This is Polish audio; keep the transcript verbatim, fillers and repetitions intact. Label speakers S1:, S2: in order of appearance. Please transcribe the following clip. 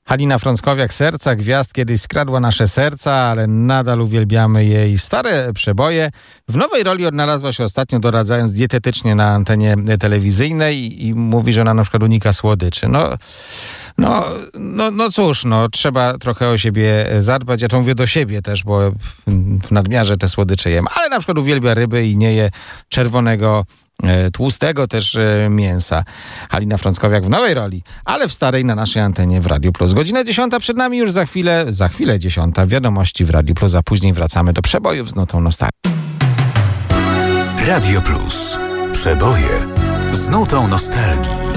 S1: Halina Frąckowiak, Serca Gwiazd, kiedyś skradła nasze serca, ale nadal uwielbiamy jej stare przeboje. W nowej roli odnalazła się ostatnio, doradzając dietetycznie na antenie telewizyjnej i, i mówi, że ona na przykład unika słodyczy. No, no, no, no cóż, no trzeba trochę o siebie zadbać. Ja to mówię do siebie też, bo w nadmiarze te słodycze jem. Ale na przykład uwielbia ryby i nie je czerwonego, tłustego też mięsa. Halina Frąckowiak w nowej roli, ale w starej na naszej antenie w Radiu Plus. Godzina dziesiąta przed nami, już za chwilę, za chwilę dziesiąta. Wiadomości w Radiu Plus, a później wracamy do przebojów z nutą nostalgii.
S2: Radio Plus. Przeboje z nutą nostalgii.